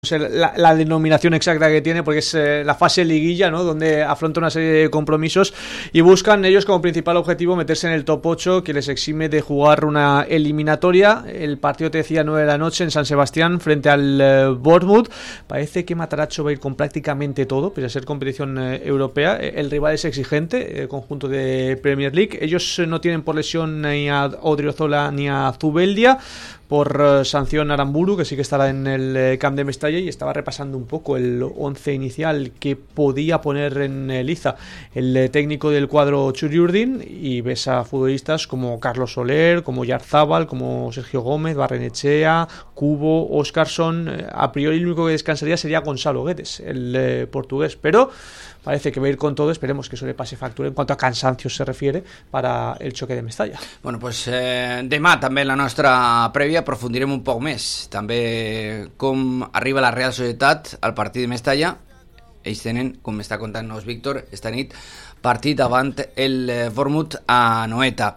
sé la denominación exacta que tiene, porque es la fase liguilla, ¿no? Donde afronta una serie de compromisos y buscan ellos como principal objetivo meterse en el top 8, que les exime de jugar una eliminatoria. El partido, te decía, 9 de la noche en San Sebastián frente al Bournemouth. Parece que Matarazzo va a ir con prácticamente todo, pese a ser competición europea. El rival es exigente, el conjunto de Premier League. Ellos no tienen por lesión ni a Odriozola ni a Zubeldia, por sanción Aramburu, que sí que estará en el Camp de Mestalla, y estaba repasando un poco el 11 inicial que podía poner en liza el técnico del cuadro Churiurdin, y ves a futbolistas como Carlos Soler, como Yarzábal, como Sergio Gómez, Barrenechea, Cubo, Óscarson. A priori el único que descansaría sería Gonzalo Guedes, el portugués, pero parece que va a ir con todo. Esperemos que eso le pase factura en cuanto a cansancio se refiere para el xoque de Mestalla. Bueno, pues demà també la nostra prèvia aprofundirem un poc més també com arriba la Real Societat al partit de Mestalla. Ells tenen, com m'està contant-nos Víctor, esta nit partit davant el Bournemouth a Noeta.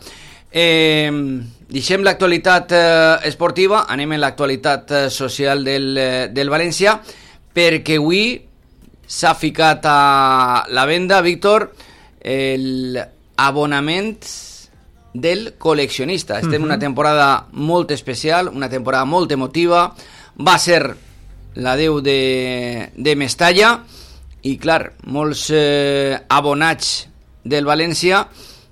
Deixem l'actualitat esportiva, anem en l'actualitat social del València, perquè avui s'ha ficat a la venda, Víctor, l'abonament del col·leccionista. Estem en una temporada molt especial, una temporada molt emotiva. Va ser la 10 de Mestalla i, clar, molts abonats del València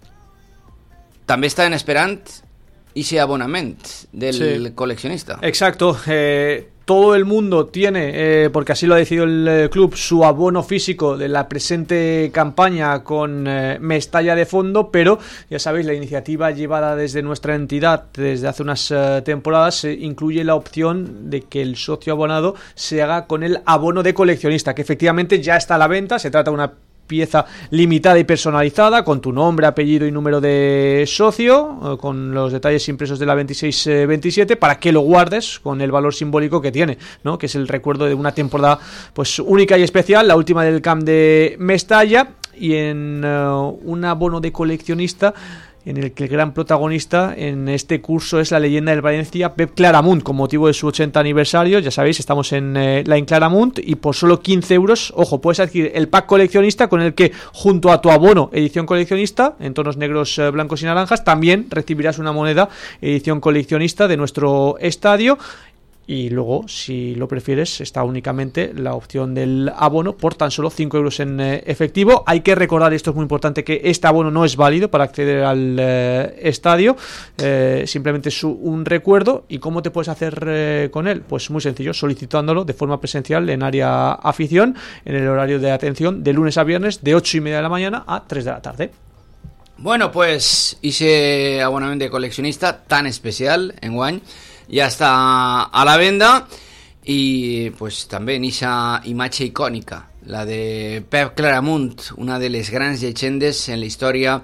també estaven esperant ese abonament del coleccionista. Exacto. Todo el mundo tiene, porque así lo ha decidido el club, su abono físico de la presente campaña con Mestalla de fondo, pero ya sabéis, la iniciativa llevada desde nuestra entidad desde hace unas temporadas incluye la opción de que el socio abonado se haga con el abono de coleccionista, que efectivamente ya está a la venta. Se trata de una pieza limitada y personalizada con tu nombre, apellido y número de socio, con los detalles impresos de la 26-27, para que lo guardes con el valor simbólico que tiene, ¿no? Que es el recuerdo de una temporada pues única y especial, la última del Camp de Mestalla, y en un abono de coleccionista en el que el gran protagonista en este curso es la leyenda del Valencia, Pep Claramunt, con motivo de su 80 aniversario. Ya sabéis, estamos en la Claramunt, y por solo 15 euros, ojo, puedes adquirir el pack coleccionista, con el que junto a tu abono edición coleccionista en tonos negros, blancos y naranjas, también recibirás una moneda edición coleccionista de nuestro estadio. Y luego, si lo prefieres, está únicamente la opción del abono por tan solo 5 euros en efectivo. Hay que recordar, esto es muy importante, que este abono no es válido para acceder al estadio, simplemente es un recuerdo. ¿Y cómo te puedes hacer con él? Pues muy sencillo, solicitándolo de forma presencial en área afición, en el horario de atención de lunes a viernes, de 8:30 de la mañana a 3 de la tarde. Bueno, pues ese abonament de coleccionista tan especial enguany ja està a la venda, i pues també en esa imatge icònica, la de Pep Claramunt, una de les grans llegendes en la història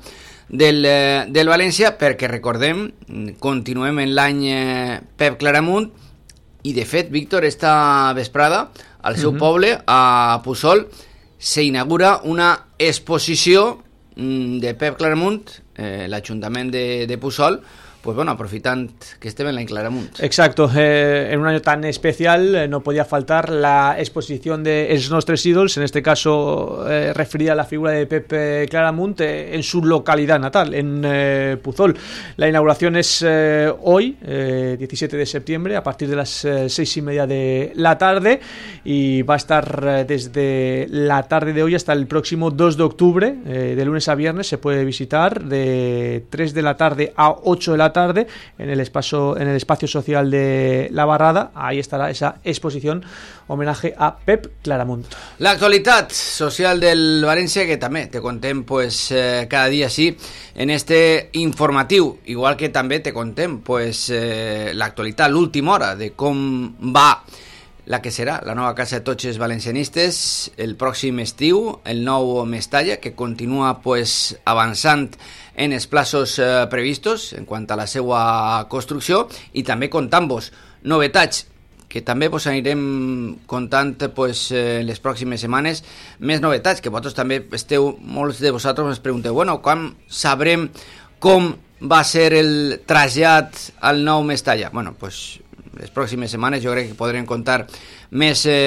del València, perquè recordem, continuem en l'any Pep Claramunt, i de fet, Víctor, esta vesprada al seu poble, a Puçol, s'inaugura una exposició de Pep Claramunt, l'Ajuntament de Puçol, pues bueno, aprofitant que estem en la Claramunt. Exacto, en un año tan especial no podía faltar la exposición de Els Nostres Ídols, en este caso referida a la figura de Pep Claramunt en su localidad natal, en Puçol. La inauguración es hoy, 17 de septiembre, a partir de las 6:30 de la tarde, y va a estar desde la tarde de hoy hasta el próximo 2 de octubre, de lunes a viernes. Se puede visitar de 3 de la tarde a 8 de la tarde en el espacio social de La Barrada. Ahí estará esa exposición homenaje a Pep Claramunt. L'actualitat social del València, que també te contem pues, cada dia sí en este informatiu, igual que també te contem pues, l'actualitat, l'última hora de com va la que serà la nova casa de totxes valencianistes el pròxim estiu, el nou Mestalla, que continua pues, avançant en els plaços previstos en quant a la seva construcció, i també contant-vos novetats que també vos anirem contant pues, les pròximes setmanes, més novetats, que vosaltres també esteu, molts de vosaltres us pregunteu, bueno, quan sabrem com va ser el trasllat al nou Mestalla? Bueno, pues les pròximes setmanes jo crec que podrem contar més